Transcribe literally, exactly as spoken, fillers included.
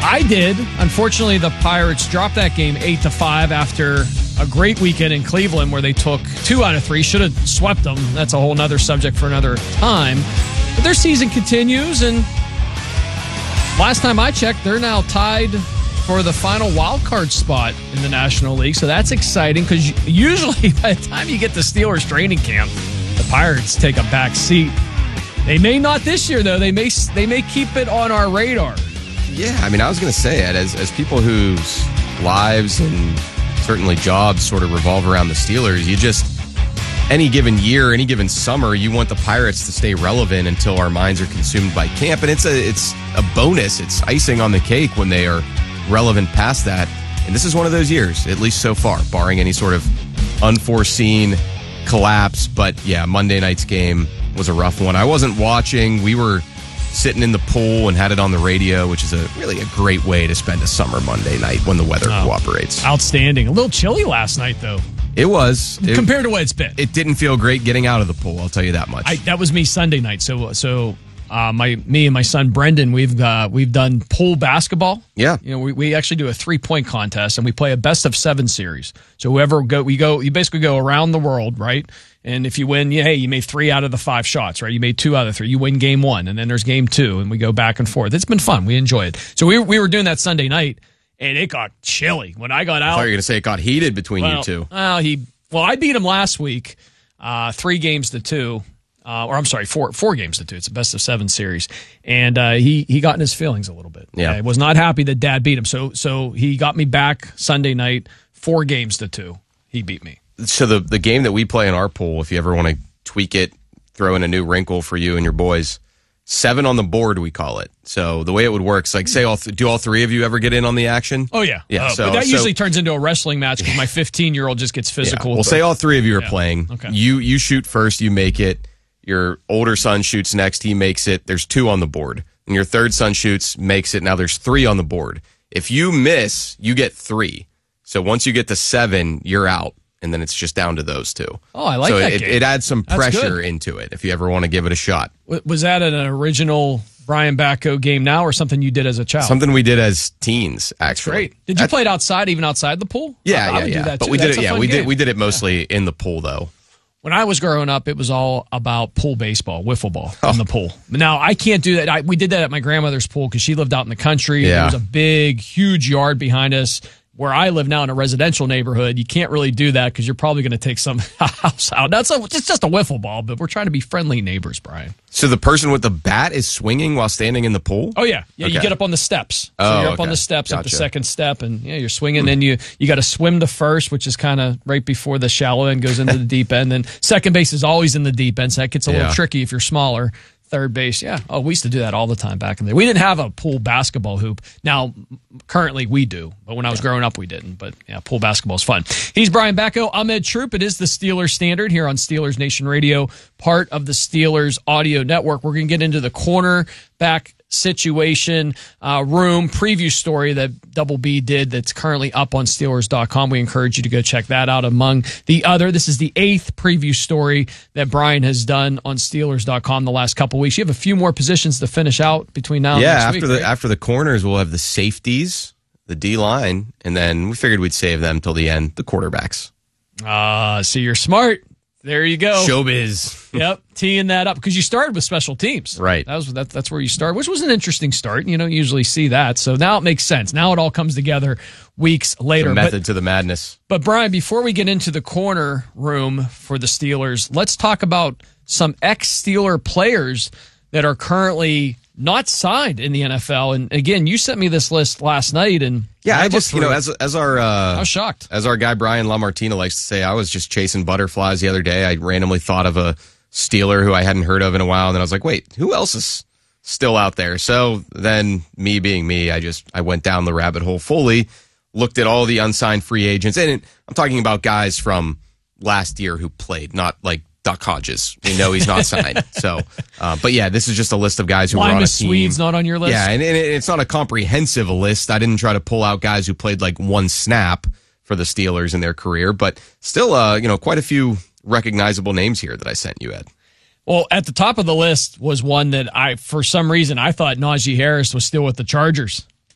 I did. Unfortunately, the Pirates dropped that game eight to five after a great weekend in Cleveland where they took two out of three. Should have swept them. That's a whole nother subject for another time. But their season continues, and last time I checked, they're now tied for the final wild card spot in the National League. So that's exciting because usually by the time you get to Steelers training camp, the Pirates take a back seat. They may not this year, though. They may they may keep it on our radar. Yeah, I mean, I was going to say it as as people whose lives and certainly jobs sort of revolve around the Steelers. You just any given year, any given summer, you want the Pirates to stay relevant until our minds are consumed by camp, and it's a it's a bonus. It's icing on the cake when they are relevant past that. And this is one of those years, at least so far, barring any sort of unforeseen collapse. But yeah, Monday night's game was a rough one. I wasn't watching. We were sitting in the pool and had it on the radio, which is a really a great way to spend a summer Monday night when the weather oh, cooperates. Outstanding. A little chilly last night, though. It was. It, Compared to what it's been. It didn't feel great getting out of the pool, I'll tell you that much. I, that was me Sunday night. So so uh, my me and my son Brendan, we've uh, we've done pool basketball. Yeah. You know, we, we actually do a three-point contest, and we play a best of seven series. So whoever go, we go, you basically go around the world, right? And if you win, yeah, hey, you made three out of the five shots, right? You made two out of three. You win game one, and then there's game two, and we go back and forth. It's been fun. We enjoy it. So we we were doing that Sunday night, and it got chilly when I got out. I thought you were going to say it got heated between well, you two. Well, he well, I beat him last week, uh, three games to two, uh, or I'm sorry, four four games to two. It's a best of seven series, and uh, he he got in his feelings a little bit. Yeah, I was not happy that Dad beat him. So so he got me back Sunday night, four games to two. He beat me. So the the game that we play in our pool, if you ever want to tweak it, throw in a new wrinkle for you and your boys, seven on the board, we call it. So the way it would work is like, say, all th- do all three of you ever get in on the action? Oh, yeah. Yeah. Uh, so, but that so, usually turns into a wrestling match because my fifteen-year-old just gets physical. Yeah. Well, but, say all three of you are yeah. playing. Okay. You you shoot first, you make it. Your older son shoots next, he makes it. There's two on the board. And your third son shoots, makes it. Now there's three on the board. If you miss, you get three. So once you get to seven, you're out. And then it's just down to those two. Oh, I like so that it, game. it adds some That's pressure good. into it if you ever want to give it a shot. Was that an original Brian Bacco game now or something you did as a child? Something we did as teens, actually. Great. Did you That's, play it outside, even outside the pool? Yeah, I, yeah, I would yeah. do that but too. we That's did it. a Yeah, fun we game. did. We did it mostly yeah. in the pool, though. When I was growing up, it was all about pool baseball, wiffle ball oh. in the pool. Now, I can't do that. I, we did that at my grandmother's pool because she lived out in the country. Yeah. There was a big, huge yard behind us. Where I live now in a residential neighborhood, you can't really do that because you're probably going to take some house out. That's a, it's just a wiffle ball, but we're trying to be friendly neighbors, Brian. So the person with the bat is swinging while standing in the pool? Oh, yeah. Yeah, okay. You get up on the steps. So oh, you're up okay. on the steps Gotcha. at the second step, and yeah, you're swinging. Then you you got to swim to first, which is kind of right before the shallow end goes into the deep end. Then second base is always in the deep end, so that gets a little yeah. tricky if you're smaller. Third base, yeah. Oh, we used to do that all the time back in the day. We didn't have a pool basketball hoop. Now, currently we do, but when I was growing up, we didn't. But yeah, pool basketball is fun. He's Brian Bacco. I'm Ed Troop. It is the Steelers Standard here on Steelers Nation Radio, part of the Steelers Audio Network. We're going to get into the cornerback situation, uh, room preview story that Double B did that's currently up on Steelers dot com. We encourage you to go check that out among the other. This is the eighth preview story that Brian has done on Steelers dot com the last couple weeks. You have a few more positions to finish out between now and yeah, next after week, the right? after the corners, we'll have the safeties, the D-line, and then we figured we'd save them till the end, the quarterbacks. Ah, uh, so you're smart. There you go. Showbiz. Yep, teeing that up because you started with special teams. Right. That was that, that's where you start, which was an interesting start. You don't usually see that. So now it makes sense. Now it all comes together weeks later. The method but, to the madness. But Brian, before we get into the corner room for the Steelers, let's talk about some ex-Steeler players that are currently not signed in the N F L. And again, you sent me this list last night, and yeah, I, I just you know as as our uh, I was shocked. As our guy Brian LaMartina likes to say, I was just chasing butterflies the other day. I randomly thought of a Steeler who I hadn't heard of in a while, and then I was like, wait, who else is still out there? So then, me being me, I just I went down the rabbit hole fully, looked at all the unsigned free agents, and I'm talking about guys from last year who played, not like Duck Hodges. We know he's not signed. So, uh, but yeah, this is just a list of guys who Limas were on a team. Swede's not on your list? Yeah, and, and it's not a comprehensive list. I didn't try to pull out guys who played like one snap for the Steelers in their career, but still, uh, you know, quite a few recognizable names here that I sent you, Ed. Well, at the top of the list was one that I, for some reason, I thought Najee Harris was still with the Chargers.